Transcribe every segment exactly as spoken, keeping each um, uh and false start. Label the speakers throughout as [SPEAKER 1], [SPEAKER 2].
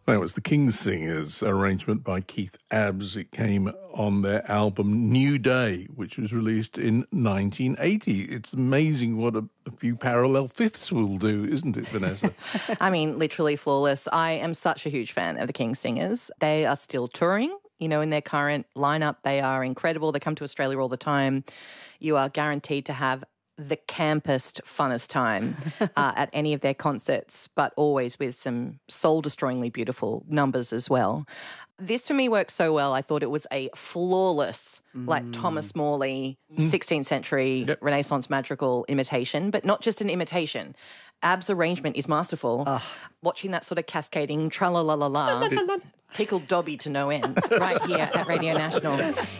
[SPEAKER 1] Well, it was the King's Singers arrangement by Keith Abbs. It came on their album New Day, which was released in nineteen eighty. It's amazing what a, a few parallel fifths will do, isn't it, Vanessa?
[SPEAKER 2] I mean, literally flawless. I am such a huge fan of the King's Singers. They are still touring. You know, in their current lineup, they are incredible. They come to Australia all the time. You are guaranteed to have the campest, funnest time uh, at any of their concerts, but always with some soul-destroyingly beautiful numbers as well. This, for me, works so well. I thought it was a flawless, mm. like Thomas Morley, mm. sixteenth century yep. Renaissance madrigal imitation, but not just an imitation. Abbs' arrangement is masterful. Ugh. Watching that sort of cascading tra-la-la-la-la tickled Dobby to no end right here at Radio National.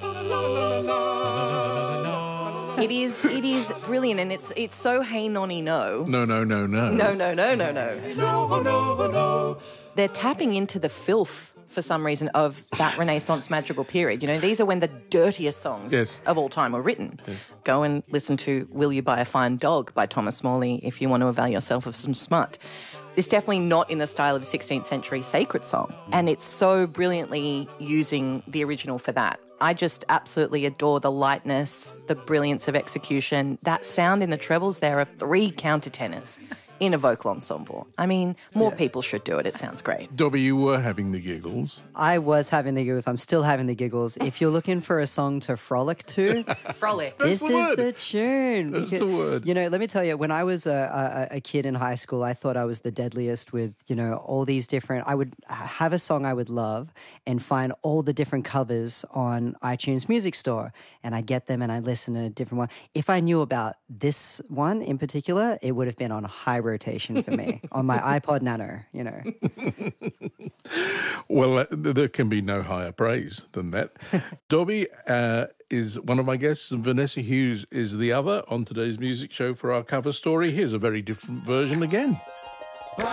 [SPEAKER 2] It is it is brilliant, and it's it's so hey nonny no.
[SPEAKER 1] No, no, no, no.
[SPEAKER 2] No, no, no, no, no. No, no, no. They're tapping into the filth, for some reason, of that Renaissance madrigal period. You know, these are when the dirtiest songs yes. of all time were written. Yes. Go and listen to Will You Buy a Fine Dog by Thomas Morley if you want to avail yourself of some smut. It's definitely not in the style of a sixteenth century sacred song, and it's so brilliantly using the original for that. I just absolutely adore the lightness, the brilliance of execution. That sound in the trebles there of three countertenors in a vocal ensemble. I mean, more yeah. people should do it. It sounds great.
[SPEAKER 1] Dobby, you were having the giggles.
[SPEAKER 3] I was having the giggles. I'm still having the giggles. If you're looking for a song to frolic to,
[SPEAKER 2] frolic.
[SPEAKER 3] This
[SPEAKER 1] That's the
[SPEAKER 3] is
[SPEAKER 1] word.
[SPEAKER 3] the tune.
[SPEAKER 1] That's
[SPEAKER 3] because,
[SPEAKER 1] the word.
[SPEAKER 3] You know, let me tell you, when I was a, a, a kid in high school, I thought I was the deadliest with, you know, all these different... I would have a song I would love and find all the different covers on iTunes Music Store, and I'd get them and I'd listen to a different one. If I knew about this one in particular, it would have been on high rotation for me on my iPod Nano, you know.
[SPEAKER 1] Well, uh, there can be no higher praise than that. Dobby uh, is one of my guests, and Vanessa Hughes is the other on today's music show for our cover story. Here's a very different version again.